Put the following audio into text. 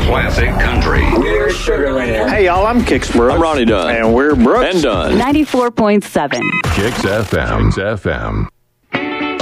classic country. We're Sugarland. Hey, y'all, I'm Kix Brooks. I'm Ronnie Dunn. And we're Brooks. And Dunn. 94.7. Kix FM.